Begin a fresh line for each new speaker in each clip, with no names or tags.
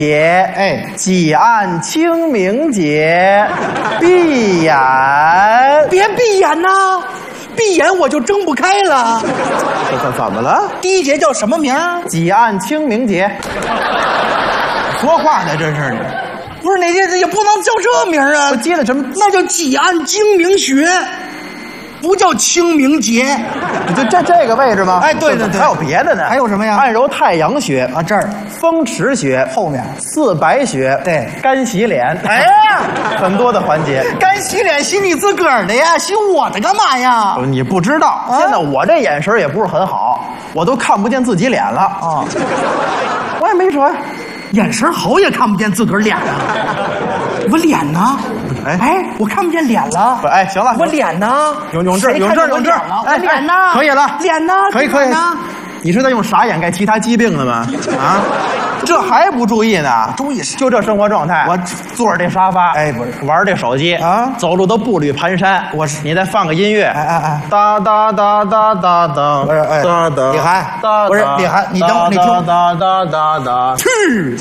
节，
哎，
几按清明节，闭眼。
别闭眼呐，闭眼我就睁不开了。
怎么了？
第一节叫什么名儿？
几按清明节。
说话呢，这是。不是那这也不能叫这名儿啊！
我接的什么？
那叫几按精明学，不叫清明节。
就这个位置吗？
哎，对对对，
还有别的呢？
还有什么呀？
按揉太阳穴
啊，这儿
风池穴
后面
四白穴，
对，
干洗脸。
哎呀，
很多的环节。
干洗脸洗你自个儿的呀，洗我的干嘛呀？
你不知道，现在我这眼神也不是很好，我都看不见自己脸了啊。我也没辙。
眼神好也看不见自个儿脸啊！我脸呢？哎，我看不见脸了。
哎，行了，
我脸呢？
永志，
我脸呢？
可以了，
脸呢？
可以。你是在用傻掩盖其他疾病的吗？啊，这还不注意呢？
注意啥？
就这生活状态，我坐着这沙发，
哎，不是
玩这手机
啊，
走路都步履蹒跚。你再放个音乐，
哎，
哒哒哒哒哒哒，
不是，哎，李涵，不是李涵，你听，
哒哒哒哒，
去，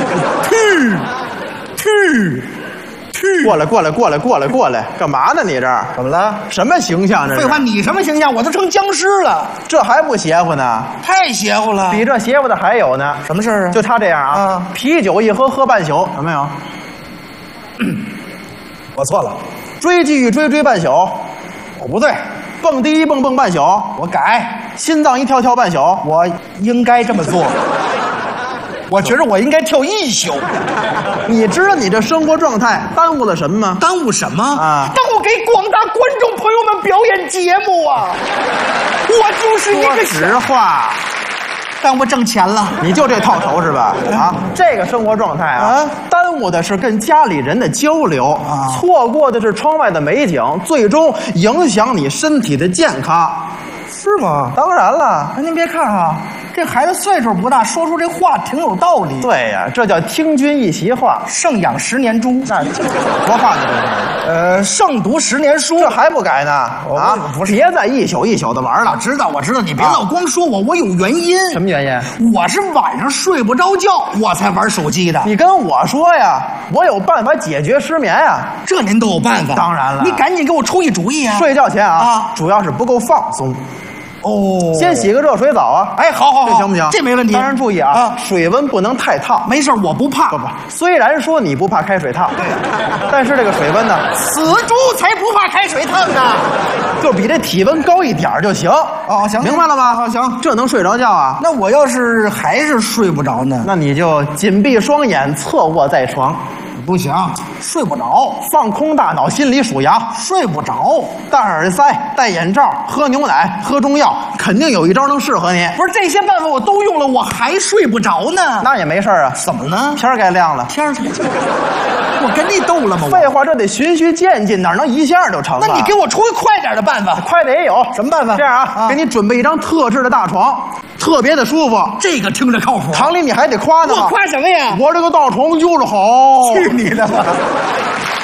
过来，干嘛呢？你这儿
怎么了？
什么形象？这
废话，你什么形象？我都成僵尸了，
这还不邪乎呢？
太邪乎了！
比这邪乎的还有呢。
什么事儿啊？
就他这样啊，啤酒一喝喝半宿，有没有？
我错了，
追剧追半宿，
我不对，
蹦迪蹦半宿，
我改，
心脏一跳半宿，
我应该这么做。我觉着我应该跳1宿。
你知道你这生活状态耽误了什么吗？
耽误什么
啊？
耽误给广大观众朋友们表演节目啊！我就是一个
实话，
耽误挣钱了。
你就这套头是吧？啊，这个生活状态啊，耽误的是跟家里人的交流啊，错过的是窗外的美景，最终影响你身体的健康。
是吗？
当然了。
您别看啊，这孩子岁数不大，说出这话挺有道理。
对呀，这叫听君一席话，
胜养10年猪。
那说话呢这是？
胜读10年书。
这还不改呢？啊，
不是，
别再一宿一宿的玩了。
我知道，你别老光说我有原因。
什么原因？
我是晚上睡不着觉，我才玩手机的。
你跟我说呀，我有办法解决失眠呀。
这您都有办法？
当然了。
你赶紧给我出一主意啊！
睡觉前啊，主要是不够放松。
哦，
先洗个热水澡啊！
哎，好，
这行不行？
这没问题。
当然注意啊，水温不能太烫。
没事，我不怕。
不，虽然说你不怕开水烫，但是这个水温呢，
死猪才不怕开水烫呢，
就比这体温高一点就行。
哦，行，
明白了吧？
好，行，
这能睡着觉啊？
那我要是还是睡不着呢？
那你就紧闭双眼，侧卧在床。
不行，睡不着，
放空大脑，心里数羊，
睡不着。
戴耳塞，戴眼罩，喝牛奶，喝中药，肯定有一招能适合你。
不是这些办法我都用了，我还睡不着呢。
那也没事啊。
怎么呢？
天该亮了。
天我跟你斗了吗？
废话，这得循序渐进，哪能一下就成啊？
那你给我出个快点的办法。
快的也有。
什么办法？
这样啊，给你准备一张特制的大床，特别的舒服。
这个听着靠谱。
堂里你还得夸呢。
我夸什么呀？
我这个大床就是好。
去你的吧！